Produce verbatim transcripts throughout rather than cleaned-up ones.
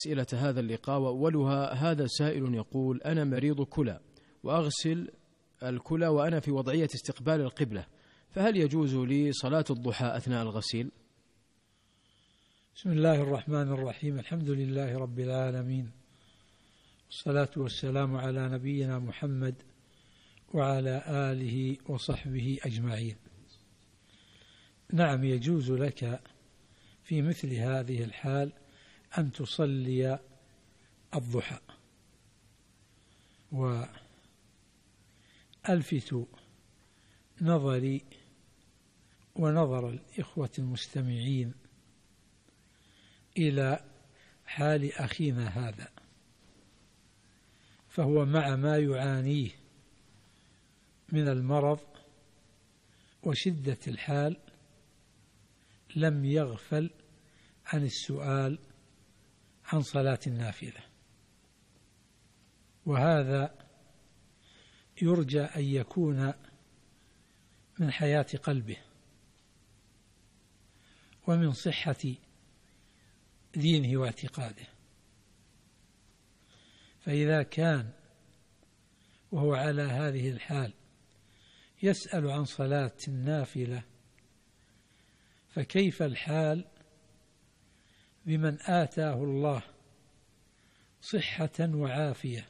أسئلة هذا اللقاء، وأولها هذا سائل يقول: أنا مريض كلى وأغسل الكلى وأنا في وضعية استقبال القبلة، فهل يجوز لي صلاة الضحى أثناء الغسيل؟ بسم الله الرحمن الرحيم. الحمد لله رب العالمين، والصلاة والسلام على نبينا محمد وعلى آله وصحبه أجمعين. نعم، يجوز لك في مثل هذه الحال أن تصلي الضحى. وألفت نظري ونظر الإخوة المستمعين إلى حال أخينا هذا، فهو مع ما يعانيه من المرض وشدة الحال لم يغفل عن السؤال عن صلاة النافلة، وهذا يرجى أن يكون من حياة قلبه ومن صحة دينه واعتقاده. فإذا كان وهو على هذه الحال يسأل عن صلاة النافلة، فكيف الحال بمن آتاه الله صحة وعافية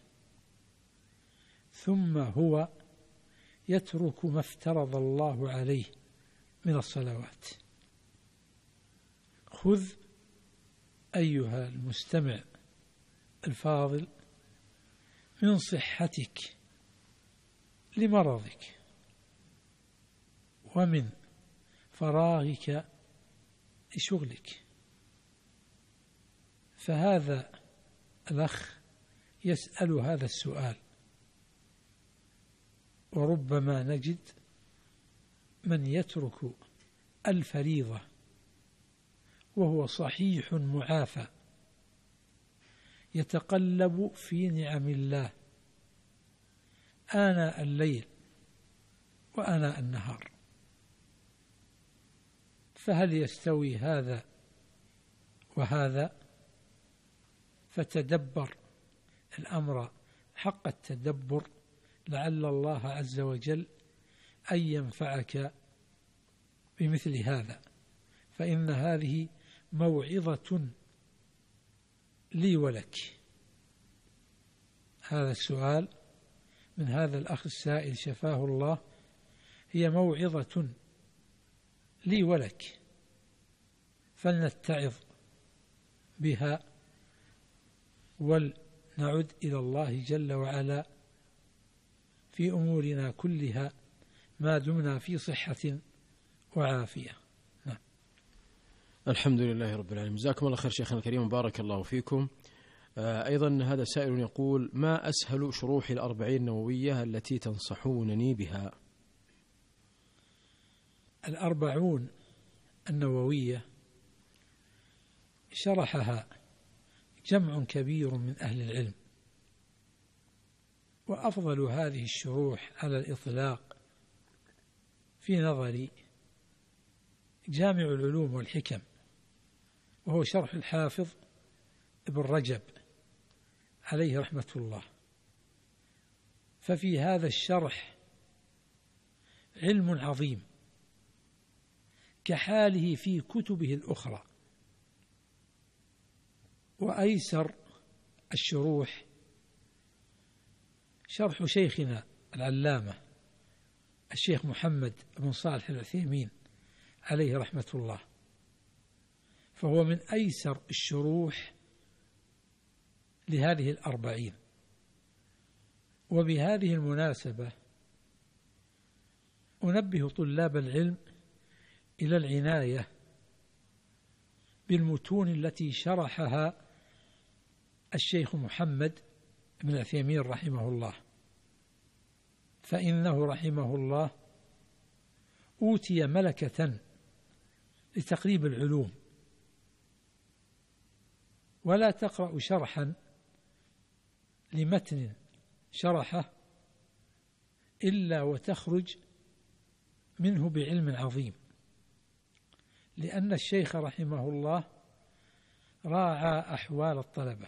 ثم هو يترك ما افترض الله عليه من الصلوات؟ خذ أيها المستمع الفاضل من صحتك لمرضك ومن فراغك لشغلك. فهذا الأخ يسأل هذا السؤال، وربما نجد من يترك الفريضة وهو صحيح معافى يتقلب في نعم الله آناء الليل وآناء النهار. فهل يستوي هذا وهذا؟ فتدبر الأمر حق التدبر، لعل الله عز وجل أن ينفعك بمثل هذا، فإن هذه موعظة لي ولك. هذا السؤال من هذا الأخ السائل شفاه الله هي موعظة لي ولك، فلنتعظ بها ولنعد إلى الله جل وعلا في أمورنا كلها ما دمنا في صحة وعافية. نعم. الحمد لله رب العالمين. جزاكم الله خير شيخنا الكريم، بارك الله فيكم. آه أيضا هذا سائل يقول: ما أسهل شروح الأربعين النووية التي تنصحونني بها؟ الأربعون النووية شرحها جمع كبير من أهل العلم، وأفضل هذه الشروح على الإطلاق في نظري جامع العلوم والحكم، وهو شرح الحافظ ابن رجب عليه رحمة الله. ففي هذا الشرح علم عظيم كحاله في كتبه الأخرى. وأيسر الشروح شرح شيخنا العلامة الشيخ محمد بن صالح العثيمين عليه رحمة الله، فهو من أيسر الشروح لهذه الأربعين. وبهذه المناسبة أنبه طلاب العلم إلى العناية بالمتون التي شرحها الشيخ محمد بن عثيمين رحمه الله، فإنه رحمه الله أوتي ملكة لتقريب العلوم، ولا تقرأ شرحا لمتن شرحه إلا وتخرج منه بعلم عظيم، لأن الشيخ رحمه الله راعى أحوال الطلبة